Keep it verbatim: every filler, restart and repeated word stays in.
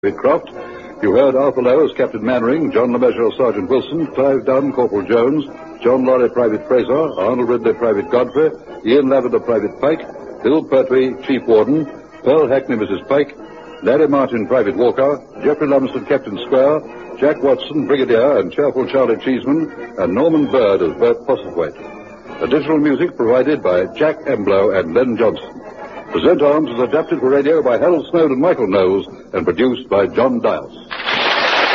Croft. You heard Arthur Lowe as Captain Mannering, John LeMessurier as Sergeant Wilson, Clive Dunn, Corporal Jones, John Lorry, Private Fraser, Arnold Ridley, Private Godfrey, Ian Lavender, Private Pike, Bill Pertwee, Chief Warden, Pearl Hackney, Missus Pike, Larry Martin, Private Walker, Geoffrey Lumsden, Captain Square, Jack Watson, Brigadier, and cheerful Charlie Cheeseman, and Norman Bird as Bert Postlethwaite. Additional music provided by Jack Emblow and Len Johnson. Present Arms is adapted for radio by Harold Snowden and Michael Knowles and produced by John Dials.